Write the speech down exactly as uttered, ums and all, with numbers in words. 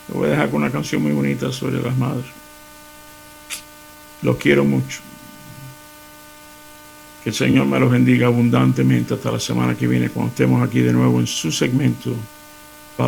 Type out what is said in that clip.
Lo voy a dejar con una canción muy bonita sobre las madres. Los quiero mucho. Que el Señor me los bendiga abundantemente hasta la semana que viene, cuando estemos aquí de nuevo en su segmento